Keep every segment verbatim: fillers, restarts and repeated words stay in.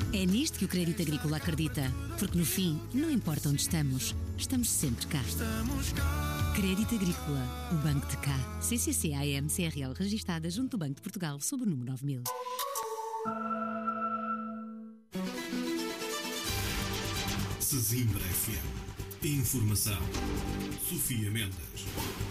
É nisto que o Crédito Agrícola acredita, porque no fim, não importa onde estamos, estamos sempre cá. Crédito Agrícola, o banco de cá. C C C A M C R L registada junto do Banco de Portugal sob o número nove mil. Sesimbra F M. Informação. Sofia Mendes.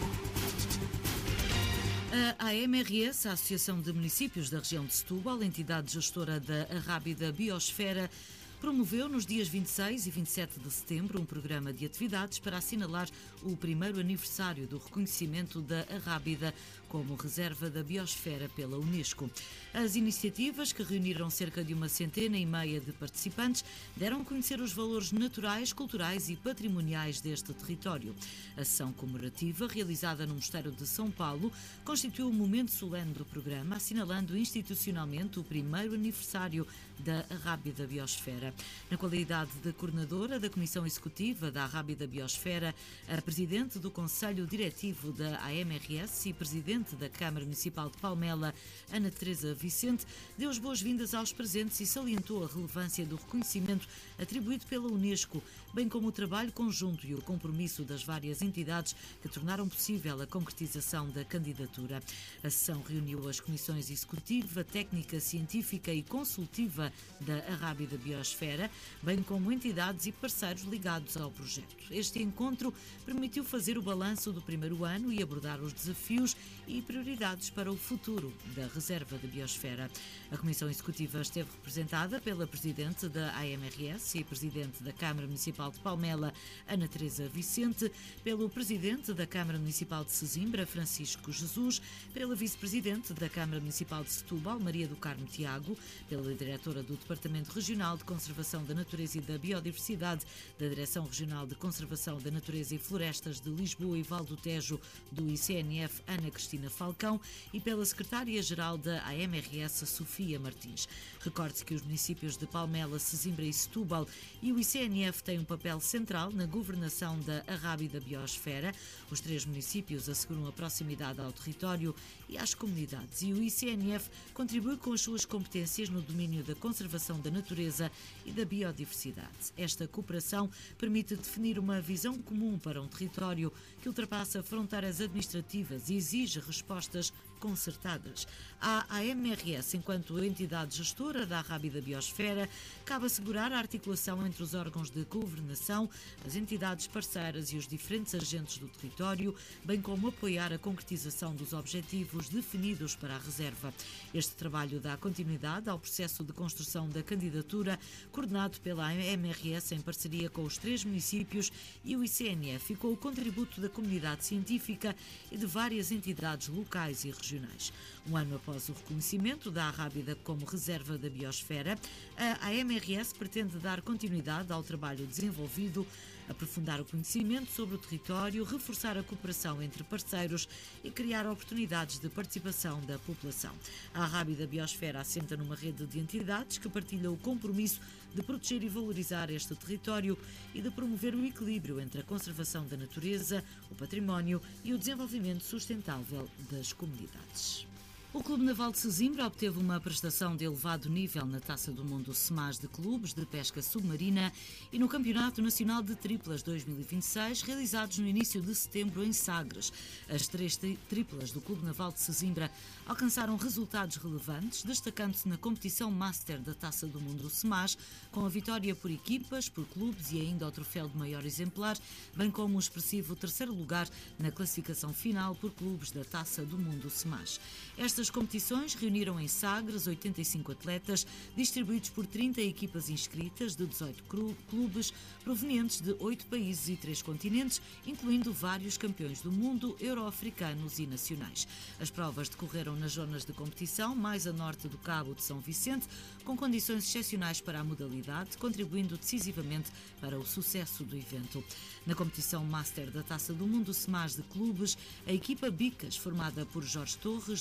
A A M R S, a Associação de Municípios da Região de Setúbal, entidade gestora da Arrábida Biosfera, promoveu nos dias vinte e seis e vinte e sete de setembro um programa de atividades para assinalar o primeiro aniversário do reconhecimento da Arrábida como reserva da biosfera pela Unesco. As iniciativas, que reuniram cerca de uma centena e meia de participantes, deram a conhecer os valores naturais, culturais e patrimoniais deste território. A sessão comemorativa, realizada no Mosteiro de São Paulo, constituiu o momento solene do programa, assinalando institucionalmente o primeiro aniversário da Arrábida Biosfera. Na qualidade de coordenadora da Comissão Executiva da Arrábida Biosfera, a Presidente do Conselho Diretivo da A M R S e Presidente da Câmara Municipal de Palmela, Ana Teresa Vicente, deu as boas-vindas aos presentes e salientou a relevância do reconhecimento atribuído pela Unesco, bem como o trabalho conjunto e o compromisso das várias entidades que tornaram possível a concretização da candidatura. A sessão reuniu as comissões Executiva, Técnica, Científica e Consultiva da Arrábida Biosfera, bem como entidades e parceiros ligados ao projeto. Este encontro permitiu fazer o balanço do primeiro ano e abordar os desafios e prioridades para o futuro da Reserva da Biosfera. A Comissão Executiva esteve representada pela Presidente da A M R S e Presidente da Câmara Municipal de Palmela, Ana Teresa Vicente, pelo Presidente da Câmara Municipal de Sesimbra, Francisco Jesus, pela Vice-Presidente da Câmara Municipal de Setúbal, Maria do Carmo Tiago, pela Diretora do Departamento Regional de Conservação da Natureza e da Biodiversidade da Direção Regional de Conservação da Natureza e Florestas de Lisboa e Val do Tejo do I C N F, Ana Cristina Falcão, e pela Secretária-Geral da A M R S, Sofia Martins. Recorde-se que os municípios de Palmela, Sesimbra e Setúbal e o I C N F têm um papel central na governação da Arrábida Biosfera. Os três municípios asseguram a proximidade ao território e às comunidades, e o I C N F contribui com as suas competências no domínio da conservação da natureza e da biodiversidade. Esta cooperação permite definir uma visão comum para um território que ultrapassa fronteiras administrativas e exige respostas concertadas. A A M R S, enquanto entidade gestora da Arrábida Biosfera, cabe assegurar a articulação entre os órgãos de governação, as entidades parceiras e os diferentes agentes do território, bem como apoiar a concretização dos objetivos definidos para a reserva. Este trabalho dá continuidade ao processo de construção da candidatura, coordenado pela A M R S em parceria com os três municípios e o I C N F, e com o contributo da comunidade científica e de várias entidades locais e regionais. Um ano após o reconhecimento da Arrábida como reserva da biosfera, a A M R S pretende dar continuidade ao trabalho desenvolvido, aprofundar o conhecimento sobre o território, reforçar a cooperação entre parceiros e criar oportunidades de participação da população. A Arrábida Biosfera assenta numa rede de entidades que partilham o compromisso de proteger e valorizar este território e de promover o equilíbrio entre a conservação da natureza, o património e o desenvolvimento sustentável das comunidades. O Clube Naval de Sesimbra obteve uma prestação de elevado nível na Taça do Mundo SEMAS de Clubes de Pesca Submarina e no Campeonato Nacional de Triplas dois mil e vinte e seis, realizados no início de setembro em Sagres. As três triplas do Clube Naval de Sesimbra alcançaram resultados relevantes, destacando-se na competição Master da Taça do Mundo SEMAS, com a vitória por equipas, por clubes e ainda o troféu de maior exemplar, bem como o expressivo terceiro lugar na classificação final por clubes da Taça do Mundo SEMAS. Esta Estas competições reuniram em Sagres oitenta e cinco atletas, distribuídos por trinta equipas inscritas de dezoito clubes, provenientes de oito países e três continentes, incluindo vários campeões do mundo, euro-africanos e nacionais. As provas decorreram nas zonas de competição mais a norte do Cabo de São Vicente, com condições excepcionais para a modalidade, contribuindo decisivamente para o sucesso do evento. Na competição Master da Taça do Mundo SEMAS de Clubes, a equipa Bicas, formada por Jorge Torres, Lourenço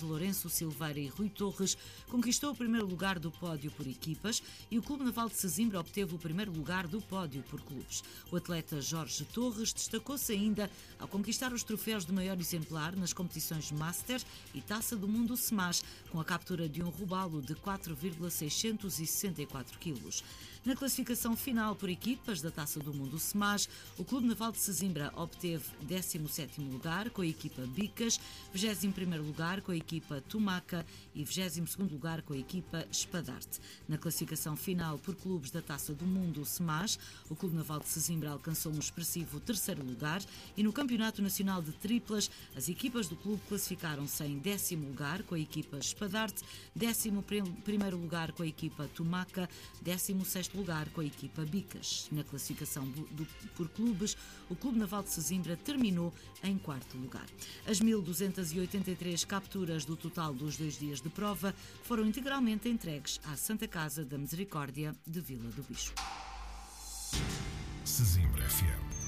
Bento Silveira e Rui Torres conquistou o primeiro lugar do pódio por equipas e o Clube Naval de Sesimbra obteve o primeiro lugar do pódio por clubes. O atleta Jorge Torres destacou-se ainda ao conquistar os troféus de maior exemplar nas competições Master e Taça do Mundo SMAS, com a captura de um robalo de quatro vírgula seiscentos e sessenta e quatro quilos. Na classificação final por equipas da Taça do Mundo SMAS, o Clube Naval de Sesimbra obteve décimo sétimo lugar com a equipa Bicas, vigésimo primeiro lugar com a equipa Tumaca e vigésimo segundo lugar com a equipa Espadarte. Na classificação final por clubes da Taça do Mundo SMAS, o Clube Naval de Sesimbra alcançou um expressivo terceiro lugar e no Campeonato Nacional de Triplas, as equipas do clube classificaram-se em décimo lugar com a equipa Espadarte, décimo primeiro lugar com a equipa Tumaca, décimo sexto lugar com a equipa Bicas. Na classificação do, por clubes, o Clube Naval de Sesimbra terminou em quarto lugar. As mil duzentas e oitenta e três capturas do total dos dois dias de prova foram integralmente entregues à Santa Casa da Misericórdia de Vila do Bicho. Sesimbra F M.